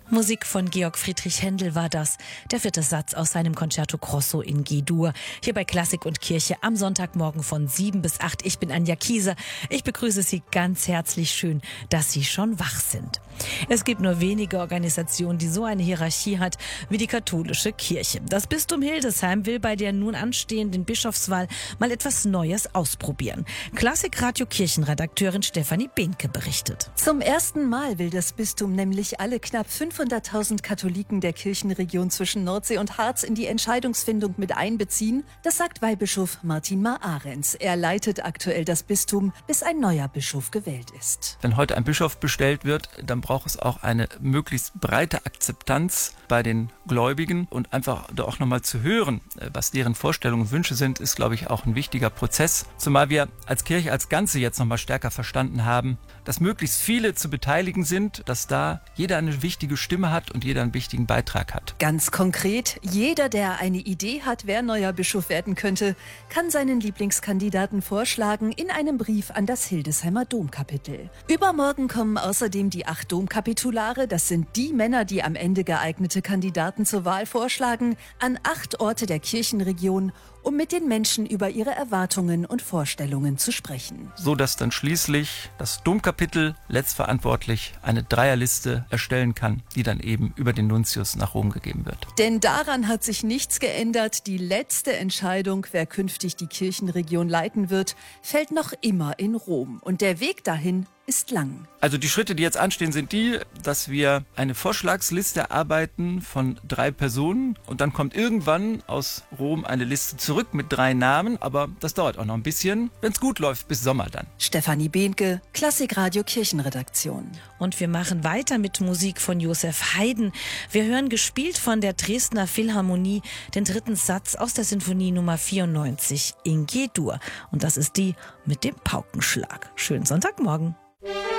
Musik von Georg Friedrich Händel war das, der 4. Satz aus seinem Concerto Grosso in G-Dur. Hier bei Klassik und Kirche am Sonntagmorgen von 7 bis 8. Ich bin Anja Kieser. Ich begrüße Sie ganz herzlich. Schön, dass Sie schon wach sind. Es gibt nur wenige Organisationen, die so eine Hierarchie hat wie die katholische Kirche. Das Bistum Hildesheim will bei der nun anstehenden Bischofswahl mal etwas Neues ausprobieren. Klassikradio-Kirchenredakteurin Stefanie Behnke berichtet. Zum ersten Mal will das Bistum nämlich alle knapp 500.000 Katholiken der Kirchenregion zwischen Nordsee und Harz in die Entscheidungsfindung mit einbeziehen. Das sagt Weihbischof Martin Maar-Arens. Er leitet aktuell das Bistum, bis ein neuer Bischof gewählt ist. Wenn heute ein Bischof bestellt wird, dann braucht es auch eine möglichst breite Akzeptanz bei den Gläubigen und einfach da auch nochmal zu hören, was deren Vorstellungen und Wünsche sind, ist, glaube ich, auch ein wichtiger Prozess. Zumal wir als Kirche als Ganze jetzt nochmal stärker verstanden haben, dass möglichst viele zu beteiligen sind, dass da jeder eine wichtige Stimme hat und jeder einen wichtigen Beitrag hat. Ganz konkret, jeder, der eine Idee hat, wer neuer Bischof werden könnte, kann seinen Lieblingskandidaten vorschlagen in einem Brief an das Hildesheimer Domkapitel. Übermorgen kommen außerdem die 8 Domkapitulare, das sind die Männer, die am Ende geeignete Kandidaten zur Wahl vorschlagen, an 8 Orte der Kirchenregion, um mit den Menschen über ihre Erwartungen und Vorstellungen zu sprechen. So dass dann schließlich das Domkapitel letztverantwortlich eine Dreierliste erstellen kann, die dann eben über den Nuntius nach Rom gegeben wird. Denn daran hat sich nichts geändert. Die letzte Entscheidung, wer künftig die Kirchenregion leiten wird, fällt noch immer in Rom. Und der Weg dahin ist lang. Also die Schritte, die jetzt anstehen, sind die, dass wir eine Vorschlagsliste erarbeiten von 3 Personen und dann kommt irgendwann aus Rom eine Liste zurück mit 3 Namen, aber das dauert auch noch ein bisschen, wenn es gut läuft, bis Sommer dann. Stefanie Behnke, Klassikradio Kirchenredaktion. Und wir machen weiter mit Musik von Josef Haydn. Wir hören gespielt von der Dresdner Philharmonie den 3. Satz aus der Sinfonie Nummer 94 in G-Dur. Und das ist die mit dem Paukenschlag. Schönen Sonntagmorgen.